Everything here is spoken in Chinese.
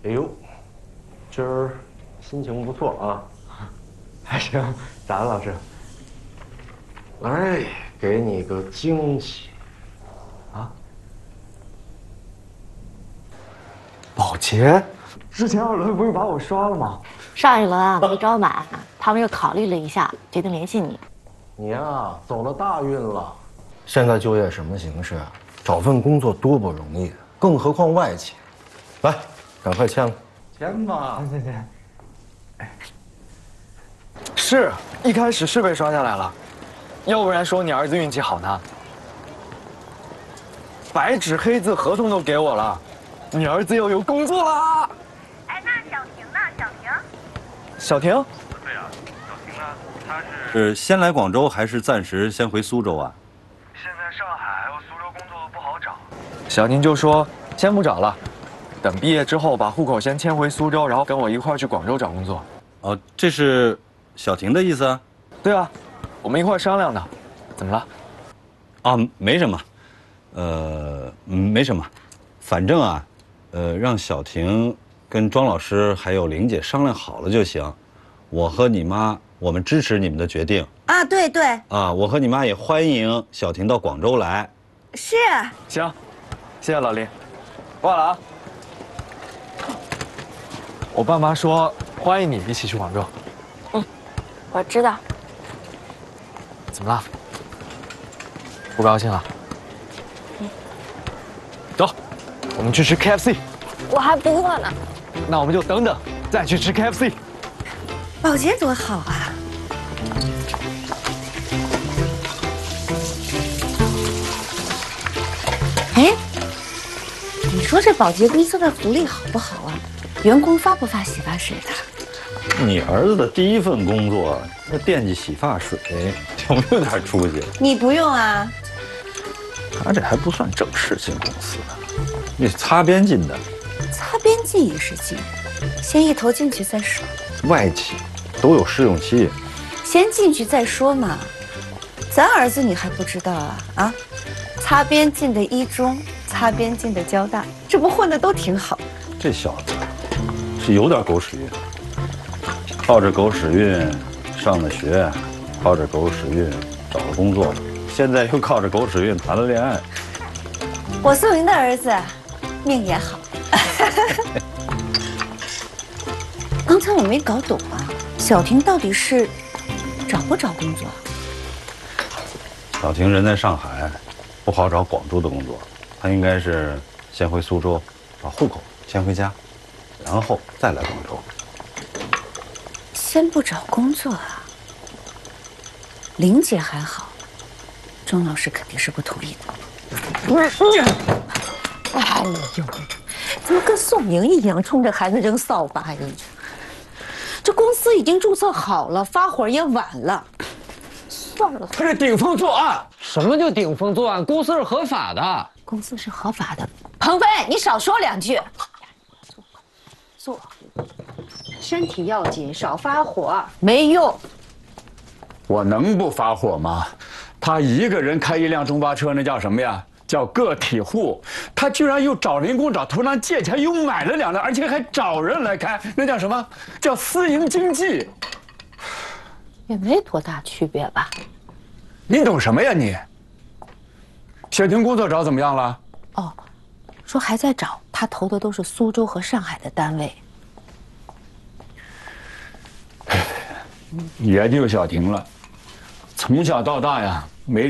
哎呦，今儿心情不错啊。 还行，咋了，老师？ 来，给你个惊喜。 啊？保洁，之前2轮不是把我刷了吗？ 上一轮啊没招满，他们又考虑了一下，决定联系你。 你呀，走了大运了。现在就业什么形势啊？找份工作多不容易，更何况外企。来，赶快签了。 签吧，签。是一开始是被刷下来了，要不然说你儿子运气好呢。白纸黑字合同都给我了，你儿子又有工作啦。 哎，那小婷呢？ 小婷？ 对呀，小婷呢？她是先来广州，还是暂时先回苏州啊？ 现在上海还有苏州工作不好找。 小宁就说先不找了，等毕业之后把户口先迁回苏州，然后跟我一块儿去广州找工作。 哦，这是小婷的意思啊？ 对啊，我们一块儿商量的。怎么了？ 啊，没什么，没什么，反正啊，让小婷跟庄老师还有玲姐商量好了就行。我和你妈，我们支持你们的决定啊，对对， 啊。我和你妈也欢迎小婷到广州来。 是。 行，谢谢老林，挂了啊。我爸妈说欢迎你一起去广州。 我知道。 怎么了？不高兴了？走，我们去吃 KFC。 我还不饿呢。 那我们就等等，再去吃 KFC。 保洁多好啊！哎，你说这保洁公司的福利好不好啊？员工发不发洗发水的？ 你儿子的第一份工作，那惦记洗发水，有没有点出息？ 你不用啊。 他这还不算正式进公司呢，那擦边进的。 擦边进也是进，先一头进去再说。 外企都有试用期， 先进去再说嘛。咱儿子你还不知道啊？啊，擦边进的一中，擦边进的交大，这不混的都挺好。 这小子是有点狗屎运，靠着狗屎运上了学，靠着狗屎运找了工作，现在又靠着狗屎运谈了恋爱。 我素云的儿子命也好。刚才我没搞懂啊，小婷到底是找不找工作？ 小婷人在上海，不好找广州的工作，她应该是先回苏州把户口迁回家，然后再来广州。 先不找工作啊？玲姐还好，钟老师肯定是不同意的。哎呦，怎么跟宋莹一样冲着孩子扔扫把呀？这公司已经注册好了，发火也晚了。算了， 他这顶风作案。什么叫顶风作案？公司是合法的。 公司是合法的。鹏飞，你少说2句。坐，身体要紧，少发火，没用。 我能不发火吗？他一个人开一辆中巴车，那叫什么呀？叫个体户。他居然又找人工找图章借钱，又买了2辆，而且还找人来开，那叫什么？叫私营经济。 也没多大区别吧？ 你懂什么呀你？小婷工作找怎么样了？ 哦，说还在找，他投的都是苏州和上海的单位。 也就小婷了，从小到大呀，没